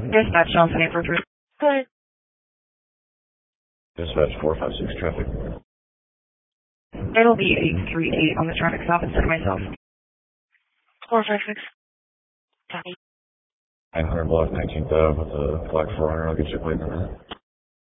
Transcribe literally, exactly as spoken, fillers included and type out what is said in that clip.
Dispatch Johnson eight four three. Good. Dispatch four five six traffic. It'll be eight three eight on the traffic stop instead of myself. four five six. Copy. nine hundred block nineteenth Ave with a black four runner. I'll get you a plate on that.